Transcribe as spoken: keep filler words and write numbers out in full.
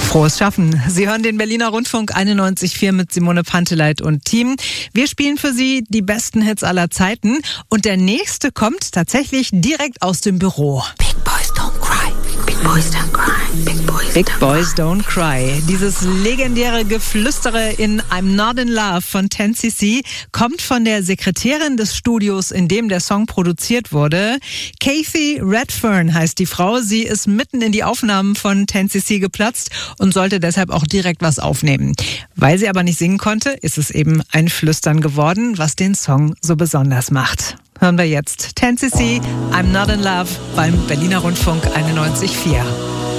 Frohes Schaffen. Sie hören den Berliner Rundfunk einundneunzig Komma vier mit Simone Panteleit und Team. Wir spielen für Sie die besten Hits aller Zeiten. Und der nächste kommt tatsächlich direkt aus dem Büro. Big Boys Don't Cry. Big Boys Don't Cry. Big Boys, Big don't, Boys cry. Don't Cry. Dieses legendäre Geflüstere in I'm Not in Love von ten C C kommt von der Sekretärin des Studios, in dem der Song produziert wurde. Kathy Redfern heißt die Frau. Sie ist mitten in die Aufnahmen von ten C C geplatzt und sollte deshalb auch direkt was aufnehmen. Weil sie aber nicht singen konnte, ist es eben ein Flüstern geworden, was den Song so besonders macht. Hören wir jetzt ten C C, I'm Not in Love beim Berliner Rundfunk einundneunzig Komma vier.